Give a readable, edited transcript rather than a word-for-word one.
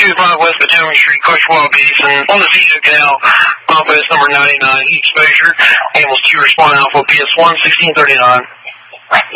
225 West Potomac Street, Cushwa Basin, on the Zeta Canal, Compass number 99, heat exposure, animals 2 respond alpha, PS1, 1639.